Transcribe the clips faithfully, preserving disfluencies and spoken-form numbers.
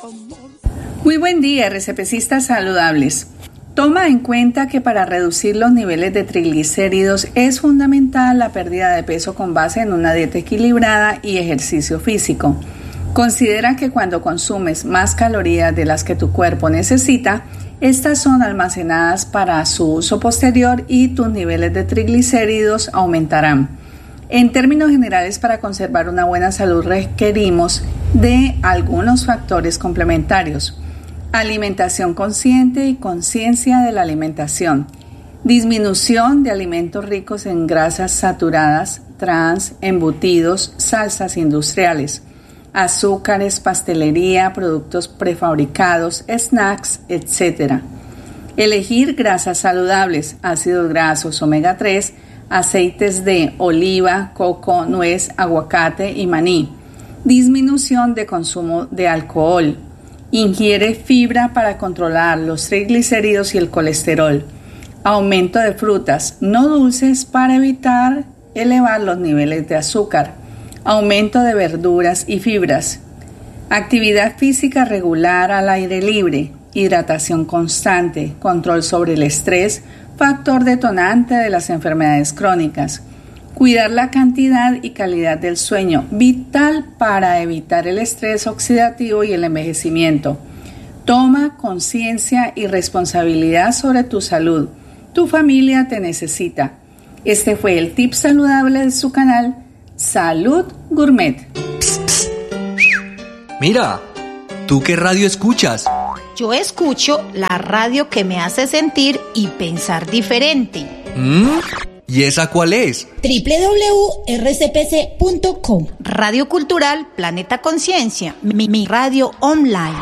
Muy buen día, RCPcistas saludables. Toma en cuenta que para reducir los niveles de triglicéridos es fundamental la pérdida de peso con base en una dieta equilibrada y ejercicio físico. Considera que cuando consumes más calorías de las que tu cuerpo necesita, estas son almacenadas para su uso posterior y tus niveles de triglicéridos aumentarán. En términos generales, para conservar una buena salud requerimos de algunos factores complementarios: alimentación consciente y conciencia de la alimentación, disminución de alimentos ricos en grasas saturadas, trans, embutidos, salsas industriales, azúcares, pastelería, productos prefabricados, snacks, etcétera. Elegir grasas saludables, ácidos grasos omega tres, aceites de oliva, coco, nuez, aguacate y maní. Disminución de consumo de alcohol. Ingiere fibra para controlar los triglicéridos y el colesterol. Aumento de frutas no dulces para evitar elevar los niveles de azúcar. Aumento de verduras y fibras. Actividad física regular al aire libre. Hidratación constante. Control sobre el estrés, factor detonante de las enfermedades crónicas. Cuidar la cantidad y calidad del sueño, vital para evitar el estrés oxidativo y el envejecimiento. Toma conciencia y responsabilidad sobre tu salud. Tu familia te necesita. Este fue el tip saludable de su canal Salud Gourmet. Mira, ¿tú qué radio escuchas? Yo escucho la radio que me hace sentir y pensar diferente. ¿Mm? ¿Y esa cuál es? doble u doble u doble u punto r c p c punto com. Radio Cultural Planeta Conciencia, mi, mi radio online.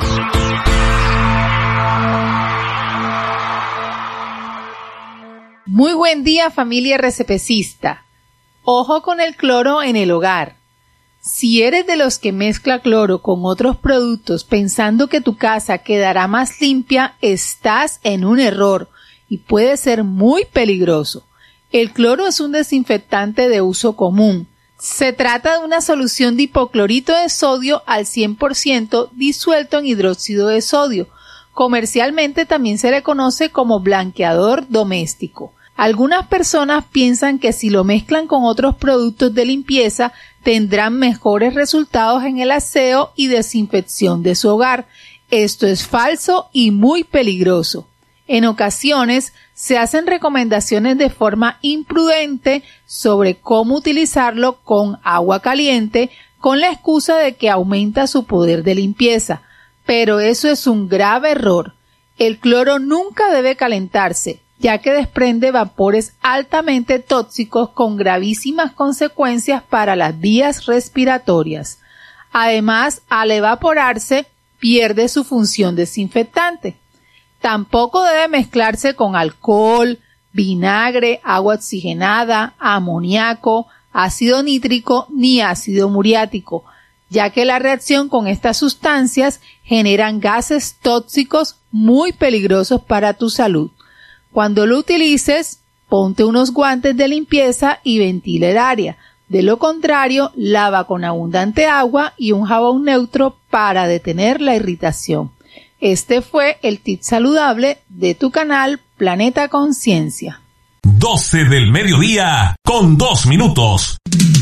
Muy buen día, familia RCPcista. Ojo con el cloro en el hogar. Si eres de los que mezcla cloro con otros productos pensando que tu casa quedará más limpia, estás en un error y puede ser muy peligroso. El cloro es un desinfectante de uso común. Se trata de una solución de hipoclorito de sodio al cien por ciento disuelto en hidróxido de sodio. Comercialmente también se le conoce como blanqueador doméstico. Algunas personas piensan que si lo mezclan con otros productos de limpieza tendrán mejores resultados en el aseo y desinfección de su hogar. Esto es falso y muy peligroso. En ocasiones se hacen recomendaciones de forma imprudente sobre cómo utilizarlo con agua caliente con la excusa de que aumenta su poder de limpieza, pero eso es un grave error. El cloro nunca debe calentarse, ya que desprende vapores altamente tóxicos con gravísimas consecuencias para las vías respiratorias. Además, al evaporarse, pierde su función desinfectante. Tampoco debe mezclarse con alcohol, vinagre, agua oxigenada, amoníaco, ácido nítrico ni ácido muriático, ya que la reacción con estas sustancias generan gases tóxicos muy peligrosos para tu salud. Cuando lo utilices, ponte unos guantes de limpieza y ventila el área. De lo contrario, lava con abundante agua y un jabón neutro para detener la irritación. Este fue el tip saludable de tu canal Planeta Conciencia. doce del mediodía con dos minutos.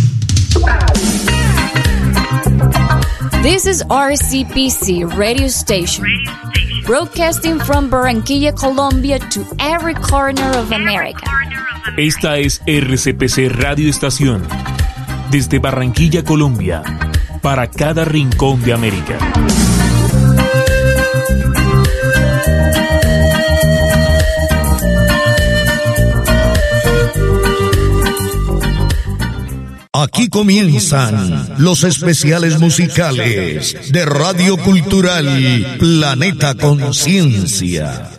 This is R C P C Radio Station, broadcasting from Barranquilla, Colombia to every corner of America. Esta es R C P C Radio Estación, desde Barranquilla, Colombia, para cada rincón de América. Aquí comienzan los especiales musicales de Radio Cultural Planeta Conciencia.